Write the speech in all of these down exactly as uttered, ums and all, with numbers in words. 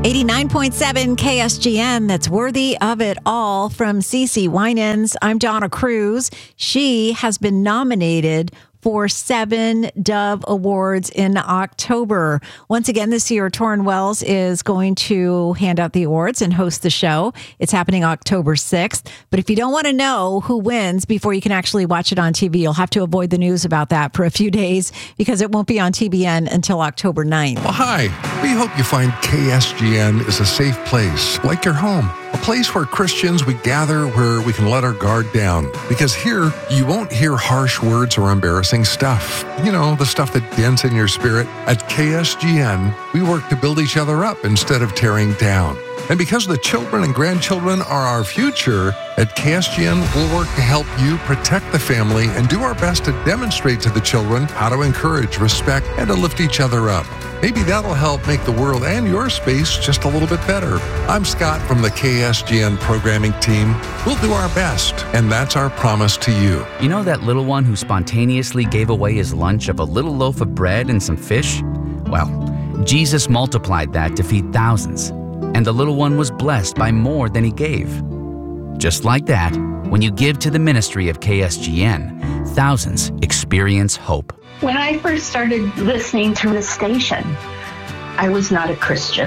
eighty-nine point seven K S G N, that's Worthy of It All from CeCe Winans. I'm Donna Cruz. She has been nominated for seven Dove Awards in October. Once again, this year, Torrin Wells is going to hand out the awards and host the show. It's happening October sixth. But if you don't want to know who wins before you can actually watch it on T V, you'll have to avoid the news about that for a few days because it won't be on T B N until October ninth. Well, hi. We hope you find K S G N is a safe place, like your home. A place where Christians, we gather where we can let our guard down. Because here, you won't hear harsh words or embarrassing stuff. You know, the stuff that dents in your spirit. At K S G N, we work to build each other up instead of tearing down. And because the children and grandchildren are our future, at K S G N, we'll work to help you protect the family and do our best to demonstrate to the children how to encourage, respect, and to lift each other up. Maybe that'll help make the world and your space just a little bit better. I'm Scott from the K S G N programming team. We'll do our best, and that's our promise to you. You know that little one who spontaneously gave away his lunch of a little loaf of bread and some fish? Well, Jesus multiplied that to feed thousands, and the little one was blessed by more than he gave. Just like that, when you give to the ministry of K S G N, thousands experience hope. When I first started listening to the station, I was not a Christian.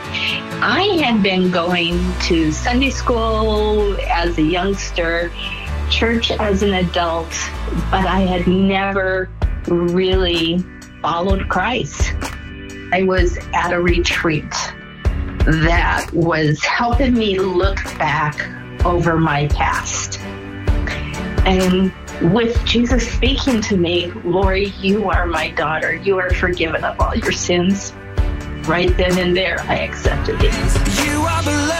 I had been going to Sunday school as a youngster, church as an adult, but I had never really followed Christ. I was at a retreat that was helping me look back over my past. And with Jesus speaking to me, Lori, you are my daughter. You are forgiven of all your sins. Right then and there, I accepted it. You are beloved.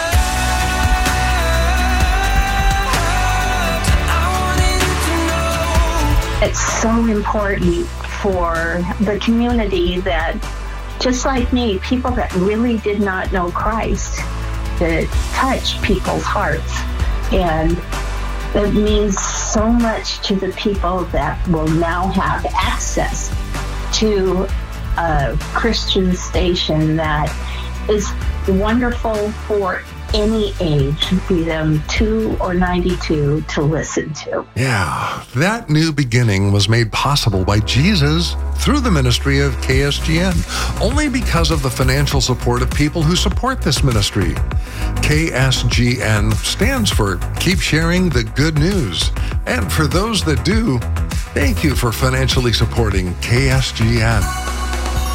I want you to know. It's so important for the community that, just like me, people that really did not know Christ, to touch people's hearts. And it means so much to the people that will now have access to a Christian station that is wonderful for any age, be them two or ninety-two, to listen to. Yeah, that new beginning was made possible by Jesus through the ministry of K S G N, only because of the financial support of people who support this ministry. K S G N stands for Keep Sharing the Good News. And for those that do, thank you for financially supporting K S G N.